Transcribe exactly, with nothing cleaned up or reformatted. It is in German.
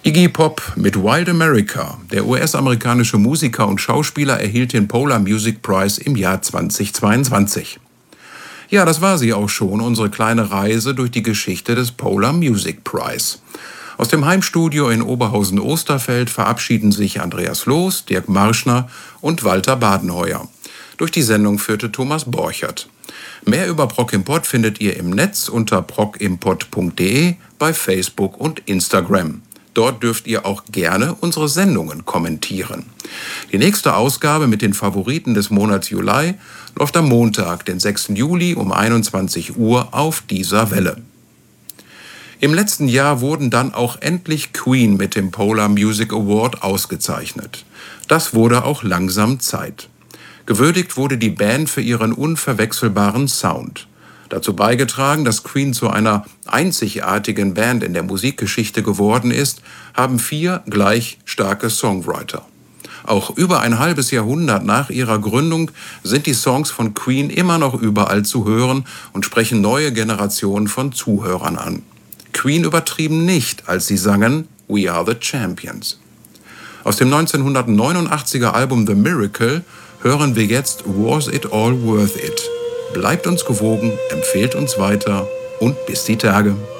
Iggy Pop mit Wild America. Der U S-amerikanische Musiker und Schauspieler erhielt den Polar Music Prize im Jahr zweitausendzweiundzwanzig. Ja, das war sie auch schon, unsere kleine Reise durch die Geschichte des Polar Music Prize. Aus dem Heimstudio in Oberhausen-Osterfeld verabschieden sich Andreas Loos, Dirk Marschner und Walter Badenheuer. Durch die Sendung führte Thomas Borchert. Mehr über Prog Import findet ihr im Netz unter prog import punkt de, bei Facebook und Instagram. Dort dürft ihr auch gerne unsere Sendungen kommentieren. Die nächste Ausgabe mit den Favoriten des Monats Juli läuft am Montag, den sechsten Juli um einundzwanzig Uhr auf dieser Welle. Im letzten Jahr wurden dann auch endlich Queen mit dem Polar Music Award ausgezeichnet. Das wurde auch langsam Zeit. Gewürdigt wurde die Band für ihren unverwechselbaren Sound. Dazu beigetragen, dass Queen zu einer einzigartigen Band in der Musikgeschichte geworden ist, haben vier gleich starke Songwriter. Auch über ein halbes Jahrhundert nach ihrer Gründung sind die Songs von Queen immer noch überall zu hören und sprechen neue Generationen von Zuhörern an. Queen übertrieben nicht, als sie sangen We Are the Champions. Aus dem neunzehnhundertneunundachtziger Album The Miracle hören wir jetzt Was It All Worth It? Bleibt uns gewogen, empfehlt uns weiter und bis die Tage.